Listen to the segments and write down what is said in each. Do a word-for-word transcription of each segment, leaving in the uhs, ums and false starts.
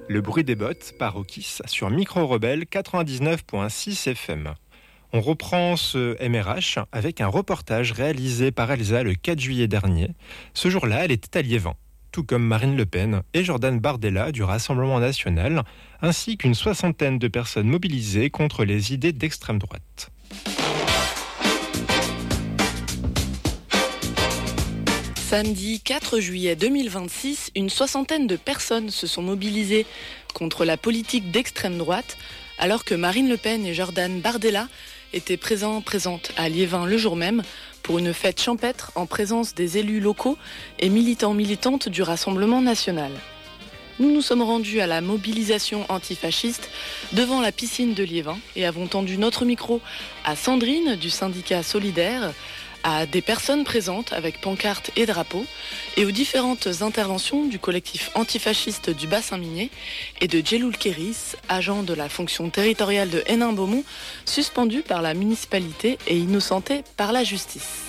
Le bruit des bottes par Okis sur Micro Rebelle quatre-vingt-dix-neuf virgule six F M. On reprend ce M R H avec un reportage réalisé par Elsa le quatre juillet dernier. Ce jour-là, elle était à Liévin, tout comme Marine Le Pen et Jordan Bardella du Rassemblement national, ainsi qu'une soixantaine de personnes mobilisées contre les idées d'extrême droite. Samedi quatre juillet deux mille vingt-six, une soixantaine de personnes se sont mobilisées contre la politique d'extrême droite, alors que Marine Le Pen et Jordan Bardella étaient présents, présentes à Liévin le jour même pour une fête champêtre en présence des élus locaux et militants militantes du Rassemblement national. Nous nous sommes rendus à la mobilisation antifasciste devant la piscine de Liévin et avons tendu notre micro à Sandrine du syndicat Solidaire, à des personnes présentes avec pancartes et drapeaux et aux différentes interventions du collectif antifasciste du bassin minier et de Djeloul Kéris, agent de la fonction territoriale de Hénin-Beaumont, suspendu par la municipalité et innocenté par la justice.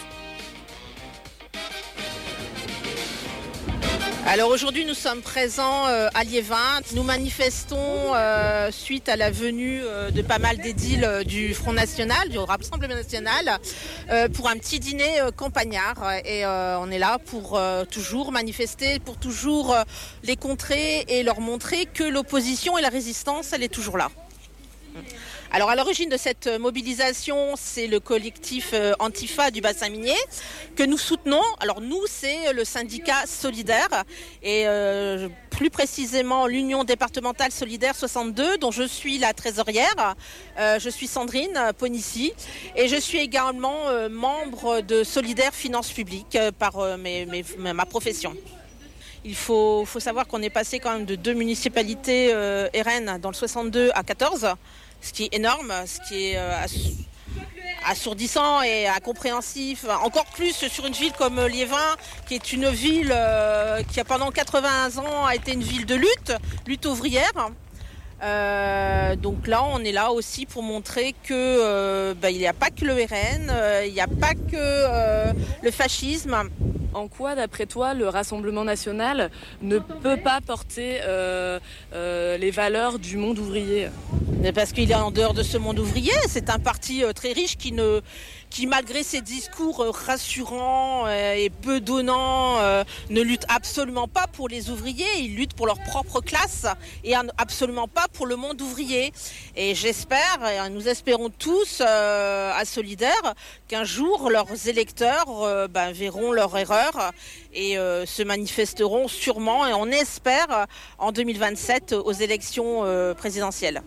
Alors aujourd'hui nous sommes présents euh, à Liévin. Nous manifestons euh, suite à la venue euh, de pas mal d'édiles euh, du Front National, du Rassemblement National, euh, pour un petit dîner euh, campagnard. Et euh, on est là pour euh, toujours manifester, pour toujours euh, les contrer et leur montrer que l'opposition et la résistance, elle est toujours là. Alors à l'origine de cette mobilisation, c'est le collectif euh, Antifa du bassin minier que nous soutenons. Alors nous, c'est le syndicat Solidaire et euh, plus précisément l'Union départementale solidaire soixante-deux dont je suis la trésorière. Euh, je suis Sandrine Ponissi et je suis également euh, membre de Solidaire Finances Publiques euh, par euh, mes, mes, ma profession. Il faut, faut savoir qu'on est passé quand même de deux municipalités euh, R N dans le soixante-deux à quatorze, ce qui est énorme, ce qui est euh, assourdissant et incompréhensif. Encore plus sur une ville comme Liévin, qui est une ville euh, qui a pendant quatre-vingts ans a été une ville de lutte, lutte ouvrière. Euh, donc là, on est là aussi pour montrer que euh, bah, il n'y a pas que le R N, euh, il n'y a pas que euh, le fascisme. En quoi, d'après toi, le Rassemblement national ne peut pas porter euh, euh, les valeurs du monde ouvrier ? Parce qu'il est en dehors de ce monde ouvrier. C'est un parti euh, très riche qui, ne, qui malgré ses discours euh, rassurants euh, et peu donnants, euh, ne lutte absolument pas pour les ouvriers. Ils luttent pour leur propre classe et absolument pas pour le monde ouvrier. Et j'espère, et nous espérons tous euh, à Solidaire, qu'un jour leurs électeurs euh, ben, verront leur erreur et euh, se manifesteront sûrement, et on espère, euh, en deux mille vingt-sept aux élections euh, présidentielles.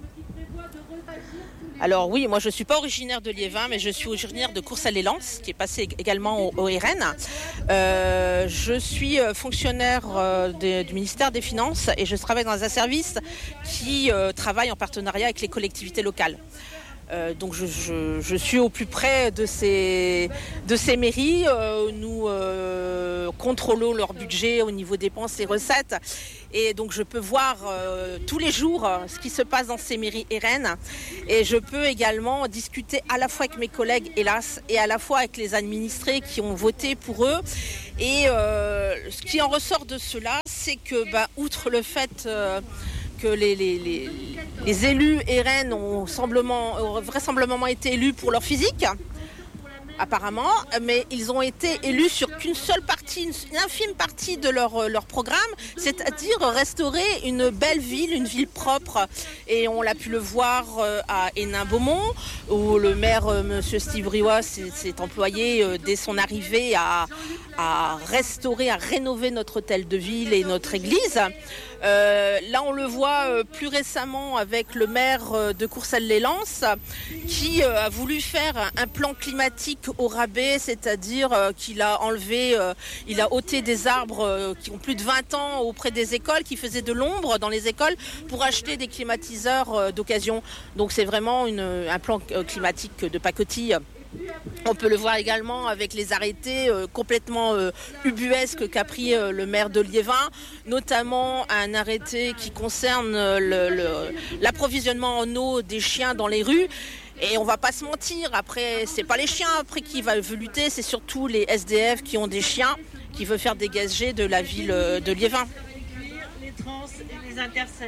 Alors oui, moi je ne suis pas originaire de Liévin, mais je suis originaire de Courcelles-lès-Lens, qui est passé également au, au R N. Euh, je suis fonctionnaire euh, de, du ministère des Finances et je travaille dans un service qui euh, travaille en partenariat avec les collectivités locales. Euh, donc je, je, je suis au plus près de ces, de ces mairies. Euh, nous euh, contrôlons leur budget au niveau dépenses et recettes. Et donc je peux voir euh, tous les jours euh, ce qui se passe dans ces mairies R N. Et je peux également discuter à la fois avec mes collègues, hélas, et à la fois avec les administrés qui ont voté pour eux. Et euh, ce qui en ressort de cela, c'est que, bah, outre le fait... Euh, que les, les, les, les élus R N ont, ont vraisemblablement été élus pour leur physique, apparemment, mais ils ont été élus sur qu'une seule partie, une infime partie de leur, leur programme, c'est-à-dire restaurer une belle ville, une ville propre. Et on l'a pu le voir à Hénin-Beaumont, où le maire, M. Steve Briouat, s'est employé dès son arrivée à, à restaurer, à rénover notre hôtel de ville et notre église. Euh, là, on le voit euh, plus récemment avec le maire euh, de Courcelles-lès-Lens qui euh, a voulu faire un plan climatique au rabais, c'est-à-dire euh, qu'il a enlevé, euh, il a ôté des arbres euh, qui ont plus de vingt ans auprès des écoles, qui faisaient de l'ombre dans les écoles pour acheter des climatiseurs euh, d'occasion. Donc c'est vraiment une, un plan euh, climatique de pacotille. On peut le voir également avec les arrêtés euh, complètement euh, ubuesques qu'a pris euh, le maire de Liévin, notamment un arrêté qui concerne euh, le, le, l'approvisionnement en eau des chiens dans les rues. Et on va pas se mentir, après, c'est pas les chiens après qui veulent lutter, c'est surtout les S D F qui ont des chiens qui veulent faire dégager de la ville de Liévin. Les trans et les intersexes.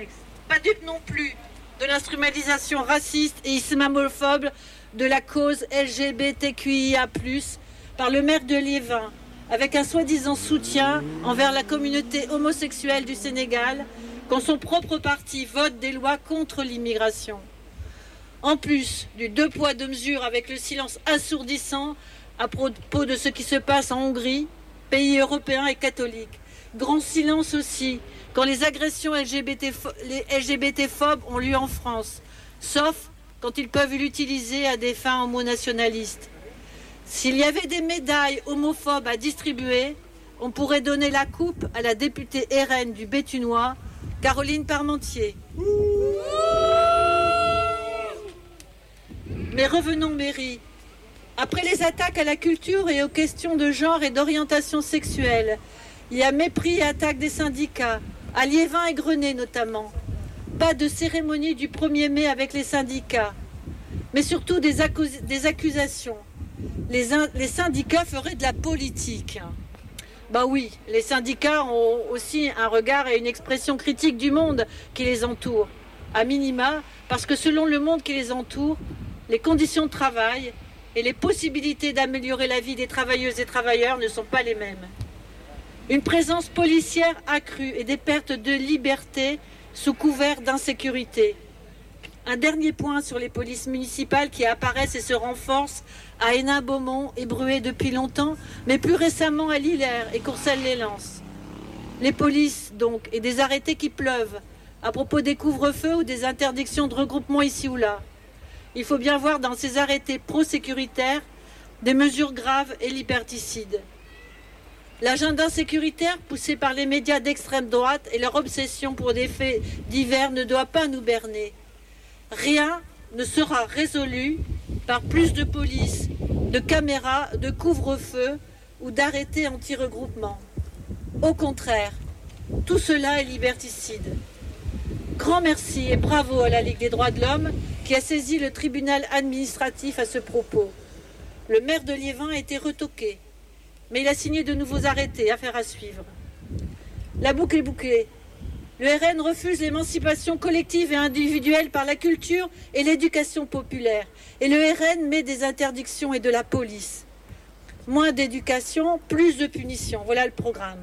pas dupe non plus de l'instrumentalisation raciste et islamophobe de la cause L G B T Q I A plus, par le maire de Liévin, avec un soi-disant soutien envers la communauté homosexuelle du Sénégal, quand son propre parti vote des lois contre l'immigration. En plus du deux poids deux mesures avec le silence assourdissant à propos de ce qui se passe en Hongrie, pays européen et catholique. Grand silence aussi quand les agressions L G B T, les L G B T-phobes ont lieu en France, sauf quand ils peuvent l'utiliser à des fins homonationalistes. S'il y avait des médailles homophobes à distribuer, on pourrait donner la coupe à la députée R N du Béthunois, Caroline Parmentier. Mais revenons, Mairie. Après les attaques à la culture et aux questions de genre et d'orientation sexuelle, il y a mépris et attaques des syndicats, à Liévin et Grenay notamment. Pas de cérémonie du premier mai avec les syndicats, mais surtout des, accus- des accusations. Les, in- les syndicats feraient de la politique. Ben oui, les syndicats ont aussi un regard et une expression critique du monde qui les entoure, à minima, parce que selon le monde qui les entoure, les conditions de travail et les possibilités d'améliorer la vie des travailleuses et travailleurs ne sont pas les mêmes. Une présence policière accrue et des pertes de liberté sous couvert d'insécurité. Un dernier point sur les polices municipales qui apparaissent et se renforcent à Hénin-Beaumont et Bruay depuis longtemps, mais plus récemment à Lillers et Courcelles-lès-Lens. Les polices, donc, et des arrêtés qui pleuvent à propos des couvre-feux ou des interdictions de regroupement ici ou là. Il faut bien voir dans ces arrêtés pro-sécuritaires des mesures graves et liberticides. L'agenda sécuritaire poussé par les médias d'extrême droite et leur obsession pour des faits divers ne doit pas nous berner. Rien ne sera résolu par plus de police, de caméras, de couvre-feu ou d'arrêtés anti-regroupement. Au contraire, tout cela est liberticide. Grand merci et bravo à la Ligue des droits de l'homme qui a saisi le tribunal administratif à ce propos. Le maire de Liévin a été retoqué, mais il a signé de nouveaux arrêtés, affaire à suivre. La boucle est bouclée. Le R N refuse l'émancipation collective et individuelle par la culture et l'éducation populaire. Et le R N met des interdictions et de la police. Moins d'éducation, plus de punition. Voilà le programme.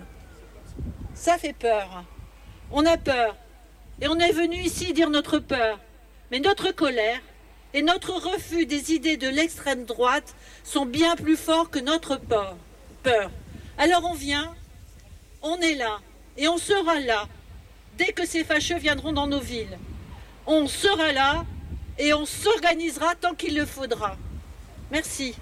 Ça fait peur. On a peur. Et on est venu ici dire notre peur. Mais notre colère et notre refus des idées de l'extrême droite sont bien plus forts que notre peur. peur. Alors on vient, on est là, et on sera là, dès que ces fâcheux viendront dans nos villes. On sera là, et on s'organisera tant qu'il le faudra. Merci.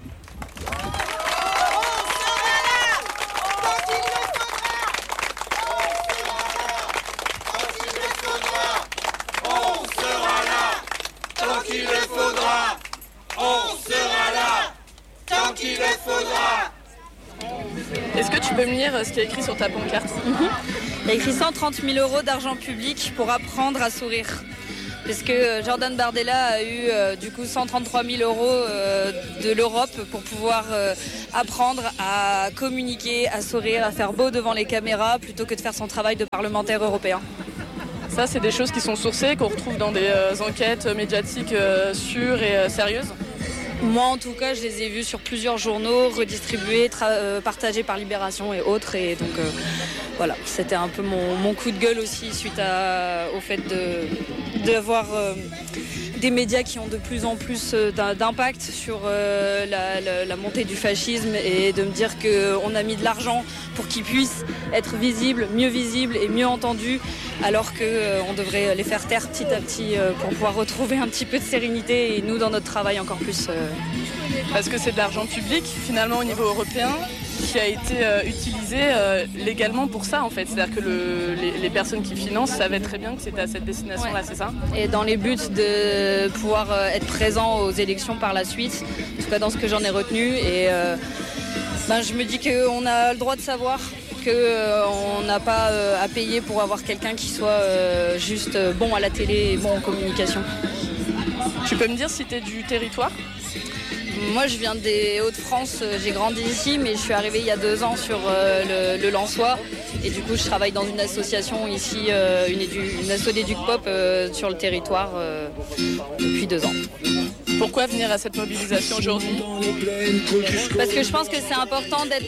Qu'il le faudra, on sera là tant qu'il le faudra. Est-ce que tu peux me lire ce qui est écrit sur ta pancarte? Mm-hmm. Il y a écrit cent trente mille euros d'argent public pour apprendre à sourire. Parce que Jordan Bardella a eu euh, du coup cent trente-trois mille euros euh, de l'Europe pour pouvoir euh, apprendre à communiquer, à sourire, à faire beau devant les caméras plutôt que de faire son travail de parlementaire européen. Ça, c'est des choses qui sont sourcées, qu'on retrouve dans des euh, enquêtes médiatiques euh, sûres et euh, sérieuses. Moi, en tout cas, je les ai vus sur plusieurs journaux, redistribués, tra- euh, partagés par Libération et autres. Et donc, euh, voilà, c'était un peu mon, mon coup de gueule aussi suite à, au fait de, de voir euh, des médias qui ont de plus en plus d'impact sur euh, la, la, la montée du fascisme et de me dire qu'on a mis de l'argent pour qu'ils puissent être visibles, mieux visibles et mieux entendus, alors qu'on euh, devrait les faire taire petit à petit euh, pour pouvoir retrouver un petit peu de sérénité et nous dans notre travail encore plus. Euh... Parce que c'est de l'argent public finalement au niveau européen qui a été euh, utilisé euh, légalement pour ça en fait. C'est-à-dire que le, les, les personnes qui financent savaient très bien que c'était à cette destination-là, ouais. C'est ça? Et dans les buts de pouvoir euh, être présent aux élections par la suite, en tout cas dans ce que j'en ai retenu. Et euh, ben, je me dis qu'on a le droit de savoir qu'on euh, n'a pas euh, à payer pour avoir quelqu'un qui soit euh, juste euh, bon à la télé et bon en communication. Tu peux me dire si tu es du territoire? Moi, je viens des Hauts-de-France, j'ai grandi ici, mais je suis arrivée il y a deux ans sur euh, le, le Lensois. Et du coup, je travaille dans une association ici, euh, une, édu- une asso d'éduc pop euh, sur le territoire euh, depuis deux ans. Pourquoi venir à cette mobilisation aujourd'hui ? Parce que je pense que c'est important d'être